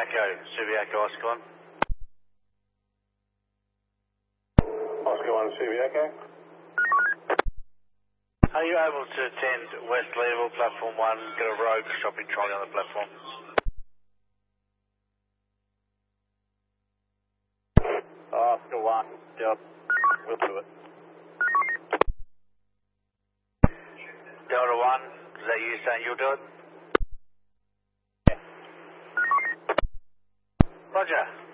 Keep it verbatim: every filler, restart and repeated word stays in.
Echo, Subiaco, Oscar one. Oscar one, Subiaco. Are you able to attend West Leadville, platform one, get a rogue shopping trolley on the platform? Oscar one, yep, we'll do it. Delta one, is that you saying you'll do it? Yeah. Roger.